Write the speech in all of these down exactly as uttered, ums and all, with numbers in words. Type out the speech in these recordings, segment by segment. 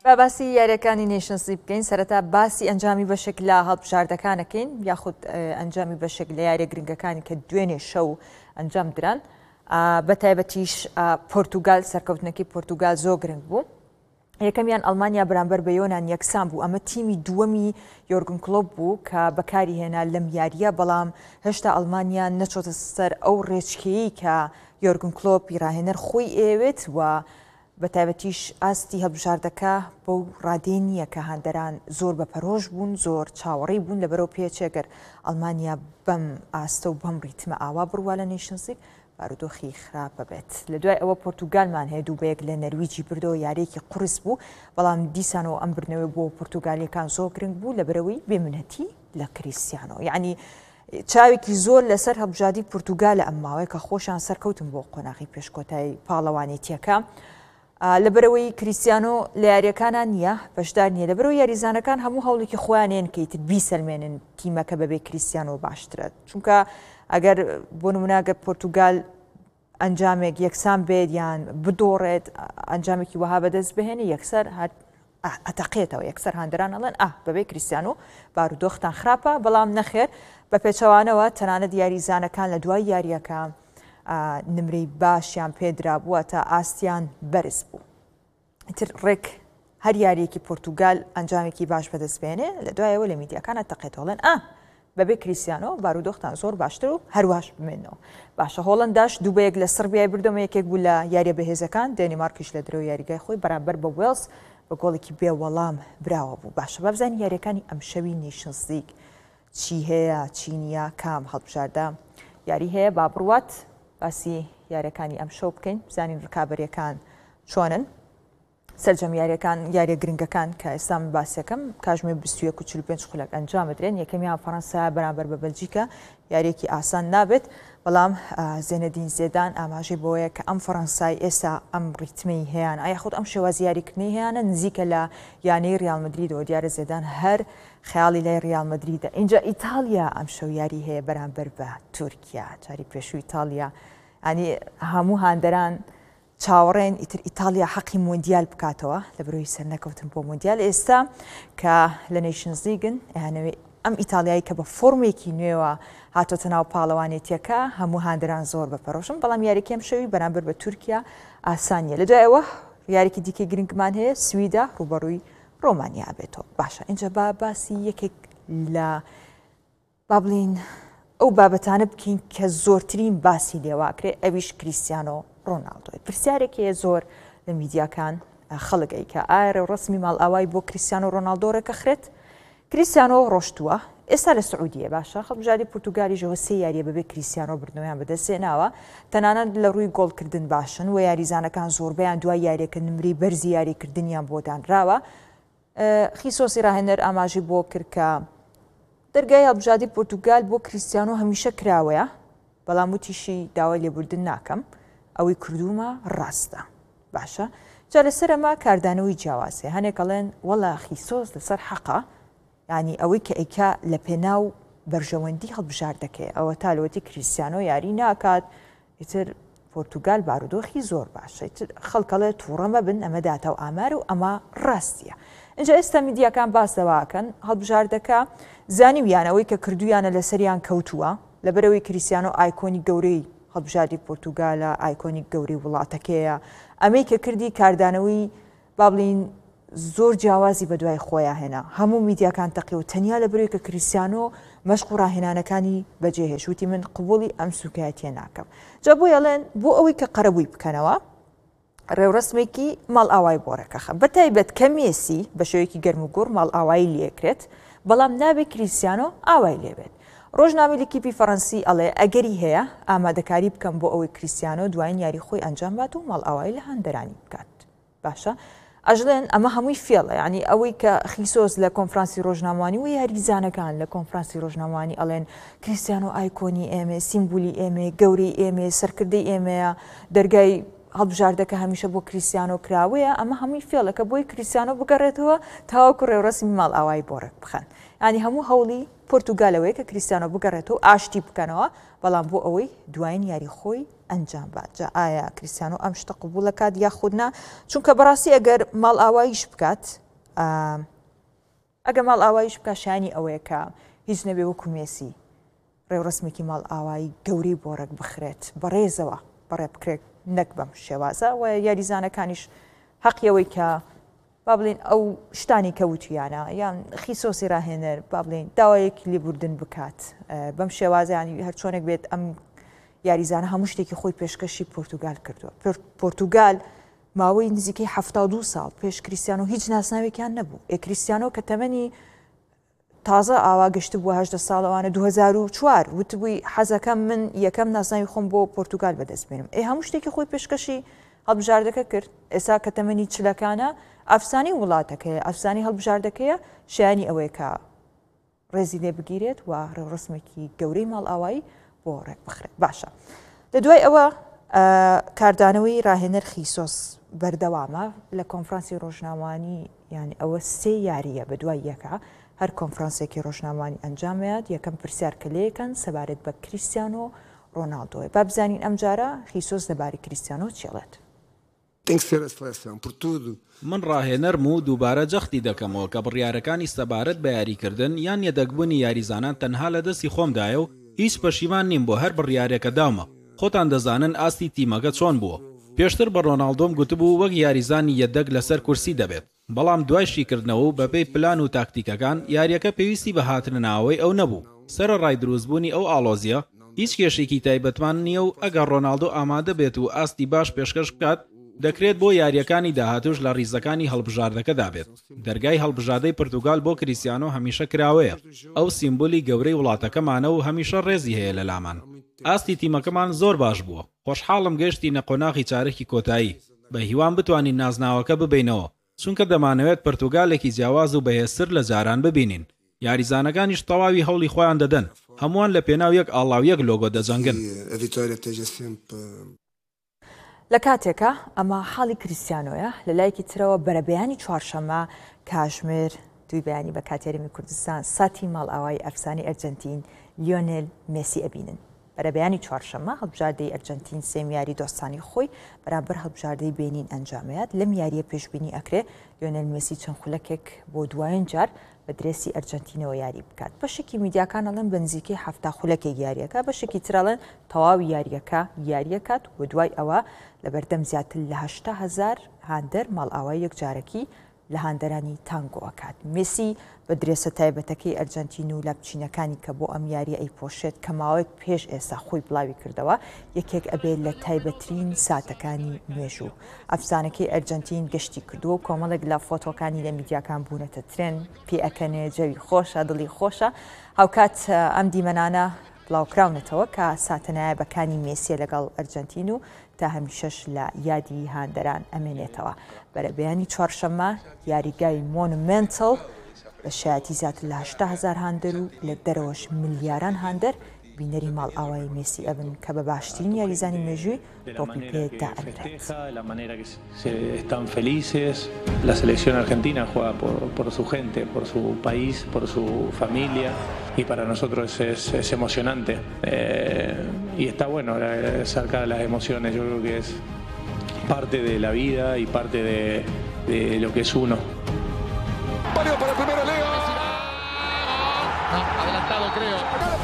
باسی یاریەکانی نێشنزی بکەین سەرەتا باسی ئەنجامی بەشێک لە هەڵبژاردەکانەکەین یاخود ئەنجامی بەشێک لە یاریە گرنگەکانی کە دوێنێ شەو ئەنجام دران بە تایبەتیش پۆرتوگال سەرکەوتنەکەی پۆرتوگال زۆر گرنگ بوو. یەکەمیان ئەڵمانیا بەرامبەر بە یۆنان یەکسان بوو ئەمە تیمی دووەمی یۆرگن کلۆپ بوو کە بەکاری هێنا لەم یاریە بەڵام هێشتا ئەڵمانیا نەچۆتە سەر ئەو ڕێچکەیەی کە یۆرگن کلۆپ ڕاهێنەر خۆی ئێوێت و بە تایبەتیش ئاستی هەڵبژاردەکە بەو ڕادەی نییە کە هەندەران زۆر بەپەرۆژ بوون زۆر چاوەڕێی بوون لەبەرەو پێچێگەر ئەڵمانیا بەم ئاستە و بەم ریتمە ئاوا بڕوا لە نێشنزیک بارودۆخی خراپە بێت. لە دوای ئەوە پۆرتوگالمان هەیە دوو بەیەک لە نەرویجی بردەوە یارێکی قورس بوو بەڵام دیسانەوە ئەم بردنەوەی بۆ پۆرتوگالیەکان زۆر گرنگ بوو لەبەرەوەی بێمنەتی لە کریستیانۆ یعنی چاوێکی زۆر لەسەر هەڵبژاردی پۆرتوگالە ئەم ماوەیە کە خۆشیان سەرکەوتن بۆ قۆناغی پێشکۆتایی پاڵەوانێتیەکە لەبەرەوەی کریستیانۆ لە یاریەکانان نییە بەشدار نییە لەبەرەوەی یاریزانەکان هەموو هەوڵێکی خۆیانێن کەیتر بیسەلمێنن تیمەکە بەبێ کریستیانۆ باشترێت چونکە ئەگەر بۆ نموناگە پۆرتوگال ئەنجامێک یەکسان بێت یان بدۆڕێت ئەنجامێکی وەها بەدەست بهێنێ یەکسەر ئەتەقێتەوە یەکسەر هەندەران ئەڵێن ئا بەبێ کریستیانۆ بارودۆختان خراپە بەڵام نەخێر بە پێچەوانەوە تەنانەت یاریزانەکان لە دوای یاریەکە نمرەی باشیان پێدرا بووە تا ئاستیان بەرز بوو. ئیتر ڕێک هەر یاریەکی پۆرتوگال ئەنجامێکی باش بەدەستبێنێ لە دوایەوە لە میدیاکانە تەقێتەوەڵێن ئا بەبێ کریستیانۆ بارودۆختان زۆر باشتر و هەرواش بمێنەوە. باشە هۆڵنداش دووبەیەک لە سربیای بردەمە یەکێک بوو لە یاریە بەهێزەکان دێنیمارکیش لە درەوە یاریگای خۆی بەرامبەر بە وێلز بە گۆڵێکی بێوەڵام براوە بوو. باشە بابزانین یاریەکانی ئەم شەوی نیشنزیک چی هەیە چی نییە کام هەڵبژاردە یاری هەیە با بڕوات باسی یاریەکانی ئەم شەو بکەین بزانین ڕکابەریەکان چۆنن سەرجەم یاریەکان یاریە گرنگەکان کە ئێستام باسیەکەم کاژمێ بیست و یەک و چل و پێنج خولەک ئەنجامدرێن یەکەمیان فەڕەنسا بەرامبەر بە بەلجیکە یاریەکی ئاسان نابێت بەڵام زێنەدین زێدان ئاماژەی بۆیە کە ئەم فەڕەنسای ئێستا ئەم ریتمەی هەیەیان ئایا خۆت ئەم شێوازی یاریکردنی هەیەیانە نزیکە لە یانەی ریال مەدریدەوە دیارە زێدان هەر خەیاڵی لای ریال مەدریدە اینجا ئیتالیا ئەم شەو یاری هەیە بەرامبەر بە تورکیا جاری پێشوو ئیتالیا ئەنی هەموو هاندەران چاوەڕێن ئیتر ئیتالیا حەقی مۆندیال بکاتەوە لە بەرەوەی سەر نەکەوتن بۆ مۆندیال ئێستا کە لە نێشنزلیگن یانەوەی ئەم ئیتالیایی کە بە فۆرمێکی نوێوە هاتۆتە ناو پاڵەوانێتیەکە هەموو هاندەران زۆر بەپەرۆشن بەڵام یاریەکەم شەوی بەرامبەر بە تورکیا ئاسانیە لە دوایەوە یاریکی دیکەی گرنگمان هەیە سویدا ڕوبەڕووی ڕۆمانیا بێتەوە. باشە اینجا با باسی یەکێک لە با بڵین ئەو بابەتانە بکەین کە زۆرترین باسی لێواکرێ ئەویش کریستیانۆ ڕۆناڵدۆی پرسیارێکی زۆر لە میدیاکان خەڵگەی کە ئایا ڕسمی ماڵ ئاوای بۆ کریستیانۆ ڕۆناڵدۆڕێکە خرێت کریستیانۆ ڕۆشتووە ئێستا لە سعودیە باشە خەڵبژاری پورتوگالیژەوە سێ یاریە بەبێ کریستیانۆ بردنەوەیان بەدەستێناوە تەنانەت لە ڕووی گۆڵکردن باشن و یاریزانەکان زۆربیان دوای یاریەکە نمری بەرزی یاریکردنیان بۆ دانراوە. خیسۆسی ڕاهێنەر ئاماژی بۆ کرد کە دەرگای هەڵبژاردی پورتوگال بۆ کریستیانۆ هەمیشە کراوەیە بەڵام وتیشی داوای لێبوردن ناکەم ئەوەی کردومە ڕاستە. باشە جا لەسەر ئەمە کاردانەوەی جیاوازێ هەنێک ئەڵێن وەڵا خیسۆس لەسەر حەقا ینی ئەوەی کە ئەیکا لە پێناو بەرژەوەندی هەڵبژاردەکەی ئەوە تالەوەتی کریستیانۆ یاری ناکات ئیتر پۆرتوگال بارودۆخی زۆر باشە خەڵکەڵێ تووڕەمە بن ئەمە داتا و ئامار و ئەمە ڕاستیە. اینجا ئێستا میدیاکان باس دەواکەن هەڵبژاردەکە زانیویانەوەی کە کردویانە لەسەریان کەوتووە لەبەرەوەی کریستیانۆ ئایکۆنی گەورەی هەڵبژاردی پۆرتوگالە ئایکۆنی گەوری وڵاتەکەیە ئەمەی کە کردی کاردانەوەی با بڵین زۆر جیاوازی بە دوای خۆیان هێنا هەموو میدیاکان تەقیەوە تەنیا لەبەرەوەی کە کریستیانۆ مەشق و ڕاهێنانەکانی بەجێهێش وتی من قبوڵی ئەم سوکایەتیە ناکەم. جا بۆ ئەڵێن بۆ ئەوەی کە قەرەبووی بکەنەوە ڕێوڕسمێکی ماڵ ئاوای بۆڕێکەخە بەتایبەت کە مێسی بە شێوەیەکی گەرم و گوڕ ماڵ ئاوایی لێکرێت بەڵام نابێت کریستیانۆ ئاوای لێبێت. ڕۆژنامەی لەکیپی فەڕەنسی ئەڵێ ئەگەری هەیە ئامادەکاری بکەم بۆ ئەوەی کریستیانۆ دوایین یاری خۆی ئەنجام بات و ماڵ ئاوایی لە هەندەرانی بکات. باشە ئەژڵێن ئەمە هەمووی فێڵە ینی ئەوەی کە خیسۆس لە کۆنفرانسی ڕۆژنامەوانی و یاریزانەکان لە کۆنفرانسی ڕۆژنامەوانی ئەڵێن کریستیانۆ ئایکۆنی ئێمێ سیمبولی ئێمێ گەورەی ئێمێ سەرکردەی ئێمەیە دەرگای هەڵبژاردەکە هەمیشە بۆ کریسیانۆ کراوەیە ئەمە هەمووی فێڵەکە بۆی کریسیانۆ بگەڕێتەوە تاوەکو ڕێوەڕسمی ماڵ ئاوای بۆڕێک بخەن ینی هەموو هەوڵی پۆرتوگالەوەی کە کریسیانۆ بگەڕێتەوە ئاشتی بکەنەوە بەڵام بۆ ئەوەی دوایین یاری خۆی ئەنجام باجە ئایا کریسیانۆ ئەم شتە قبوڵ دەکات یاخودنا چونکە بەڕاستی ئەگەر ماڵ ئاواییش بکات ئەگە ماڵ ئاواییش بکە شانی ئەوەیە کە هیچ نەبێ وەکو مێسی ڕێوەڕسمێکی ماڵ ئاوایی گەورەی بۆڕێک بخرێت بەڕێزەوە بەڕێ بکرێت نەک بەم شێوازە و یاریزانەکانیش حەقیەوەی کە با بڵێن ئەو شتانی کەوتیانە یان خیسۆسی ڕاهێنەر با بڵێن داوایەکی لێبوردن بکات بەم شێوازیانی هەر چۆنێک بێت ئەم یاریزانە هەموو شتێکی خۆی پێشکەشی پۆرتوگال کردووە پۆرتوگال ماوەی نزیکەی هەفتاد و دوو ساڵ پێش کریسیانۆ هیچ ناسناوێکیان نەبوو ئێ کریسیانۆ کە تەمەنی تازە ئاوا گەشت بووە هەژدە ساڵەوانە دوو هەزار و چوار وتبووی حەزەکەم من یەکەم ناسناوی خۆم بۆ پۆرتوگال بەدەست بێنم ئێ هەموو شتێکی خۆی پێشکەشی هەڵبژاردەکە کرد ئێستا کە تەمەنی چلەکانە ئەفسانی وڵاتەکەیە ئەفسانی هەڵبژاردەکەیە شایانی ئەوەیە کە ڕێزی لێ بگیرێت و ڕێوەڕسمێکی گەورەی ماڵ ئاوایی بۆ ڕێک بخرێت باشە لە دوای ئەوە کاردانەوەی ڕاهێنەر خیسۆس بەردەوامە لە کۆنفرانسی ڕۆژناوانی یانی ئەوە سێ یاریە بە دوای یەکە هەر کۆنفرانسێکی ڕۆژناوانی ئەنجامەیە یەکەم پرسیار کە لەکەن سەبارەت بە کریسیانۆ ڕۆناڵدۆی با بزانین ئەم جارە خیسۆس دەباری کریسیانۆ چێڵێت من ڕاهێنەرم و دووبارە جەختی دەکەمەوە کە بڕیارەکانی سەبارەت بە یاریکردن یان یەدەکبوونی یاریزانان تەنها لە دەستی خۆمدایە و هیچ پەشیمان نیم بۆ هەر بڕیارێکە داومە خۆتان دەزانن ئاستی تیمەکە چۆن بووە پێشتر بە ڕۆناڵدۆم گوتبوو وەک یاریزانی یەدەک لەسەر کورسی دەبێت بەڵام دوای شیکردنەوە و بەپێی پلان و تاکتیکەکان یاریەکە پێویستی بە هاتنناوەی ئەو نەبوو سرە ڕای دروستبوونی ئەو ئاڵۆزیە هیچ کێشێکی تایبەتمان نییە و ئەگەر ڕۆناڵدۆ ئامادە بێت و ئاستی باش پێشکەش بکات دەکرێت بۆ یاریەکانی داهاتوش لە ڕیزەکانی هەڵبژاردەکەدا بێت دەرگای هەڵبژاردەی پرتوگال بۆ کریسیانۆ هەمیشە کراوەیە ئەو سیمبولی گەورەی وڵاتەکەمانە و هەمیشە ڕێزی هەیە لە لامان ئاستی تیمەکەمان زۆر باش بووە خۆشحاڵم گەشتی نەقۆناغی چارەکی کۆتایی بە هیوان بتوانین نازناوەکە ببینەوە چونکە دەمانەوێت پرتوگالێکی جیاواز و بەهێزتر لە جاران ببینین یاریزانەکانیش تەواوی هەوڵی خۆیان دەدەن هەمووان لە پێناو یەک ئاڵاو یەک لۆگۆ دەجەنگن لە کاتێکە ئەمە حاڵی کریسیانۆیە لە لایەکی ترەوە بەرەبەیانی چوارشەممە کاژمێر دوی بەیانی بە کاتێرمی کوردستان ساتی ماڵ ئاوای ئەفسانی ئەرجنتین لیۆنێل مێسی ئەبینن بەرەبەیانی چوارشەممە هەڵبژاردەی ئەرجنتین سێم یاری دۆستانی خۆی بەرامبەر هەڵبژاردەی بینین ئەنجامەیەات لەم یاریە پێشبینی ئەکرێ لیۆنێل مێسی چەند خولەکێک بۆ دوایین جار بە درێسی ئەرجنتینەوە یاری بکات بەشێکی میدیاکان ئەڵەن بەنزیکەی هەفتا خولەکێک یاریەکە بەشێکی ترەڵەن تەواوی یاریەکە یاریەکات و دوای ئەوە لە بەردەم زیاتر لە هەشتا هەزار هاندەر ماڵ ئاوای یەکجارەکی لە هاندەرانی تانگۆەکات مێسی بە درێسە تایبەتەکەی ئەرجنتین و لە بچینەکانی کە بۆ ئەم یاری ئەی پۆشێت کە ماوەیەک پێش ئێستا خۆی بڵاوی کردەوە یەکێک ئەبێت لە تایبەترین ساتەکانی نوێژوو ئەفسانەکەی ئەرجنتین گەشتی کردووە و کۆمەڵێک لە فۆتۆکانی لە میدیاکان بوونەتە ترێن پێ ئەکەنێ جەوی خۆشە دڵی خۆشە هاوکات ئەم دیمەنانە بڵاوکراونەتەوە کە ساتەنایەبەکانی مێسیە لەگەڵ ئەرجنتین و تا هەمیشەش لە یادی هاندەران ئەمێنێتەوە بەرەبەیانی چوارشەممە یاریگای مۆنومنتڵ بە شایەتی زیاتر لە هەشتا هەزار هاندەر و لە دەرەوەش ملیاران هاندەر بینەری ماڵ ئاوای مێسی ئەبن کە بە باشترین یاریزانی مێژووی تۆپی پێدا ئەنرێت. La selección argentina juega por, por su gente, por su país, por su familia y para nosotros es, es emocionante eh, y está bueno sacar las emociones, yo creo que es parte de la vida y parte de, de lo que es uno. Para el primero Leo. No, adelantado creo.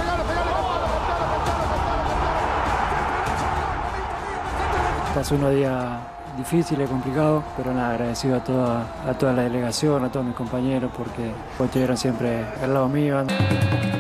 Pasó unos días difíciles, complicados, pero nada, agradecido a toda, a toda la delegación, a todos mis compañeros, porque estuvieron siempre al lado mío.